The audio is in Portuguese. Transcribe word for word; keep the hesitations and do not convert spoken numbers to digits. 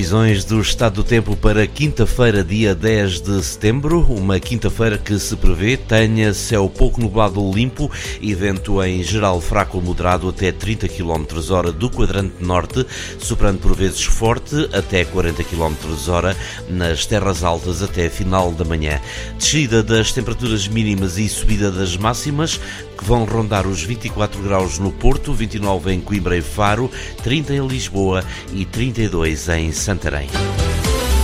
Previsões do estado do tempo para quinta-feira, dia dez de setembro, uma quinta-feira que se prevê tenha céu pouco nublado limpo e vento em geral fraco ou moderado até trinta quilómetros hora do quadrante norte, soprando por vezes forte até quarenta quilómetros hora nas terras altas até final da manhã. Descida das temperaturas mínimas e subida das máximas, que vão rondar os vinte e quatro graus no Porto, vinte e nove em Coimbra e Faro, trinta em Lisboa e trinta e dois em Santarém.